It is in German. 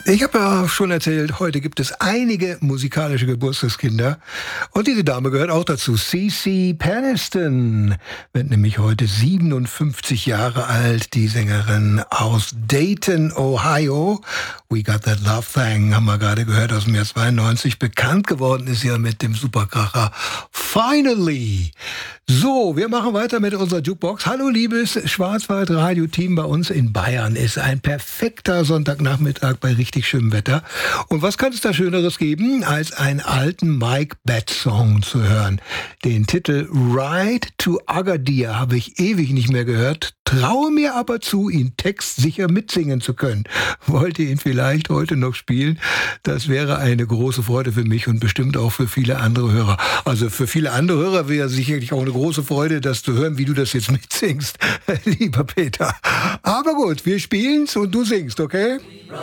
Ich habe ja schon erzählt, heute gibt es einige musikalische Geburtstagskinder. Und diese Dame gehört auch dazu. CeCe Peniston wird nämlich heute 57 Jahre alt. Die Sängerin aus Dayton, Ohio. We Got That Love Thing haben wir gerade gehört aus dem Jahr 92. Bekannt geworden ist ja mit dem Superkracher Finally. So, wir machen weiter mit unserer Jukebox. Hallo liebes Schwarzwald-Radio-Team, bei uns in Bayern ist ein perfekter Sonntagnachmittag bei richtig schönem Wetter. Und was kann es da Schöneres geben, als einen alten Mike Betts-Song zu hören? Den Titel Ride to Agadir habe ich ewig nicht mehr gehört, traue mir aber zu, ihn textsicher mitsingen zu können. Wollt ihr ihn vielleicht heute noch spielen? Das wäre eine große Freude für mich und bestimmt auch für viele andere Hörer. Also für viele andere Hörer wäre sicherlich auch eine große Freude, das zu hören, wie du das jetzt mitsingst, lieber Peter. Aber gut, wir spielen's und du singst, okay?